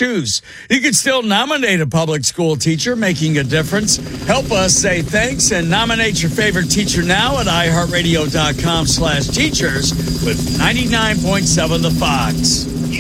choose. You can still nominate a public school teacher making a difference. Help us say thanks and nominate your favorite teacher now at iHeartRadio.com/teachers with 99.7 The Fox.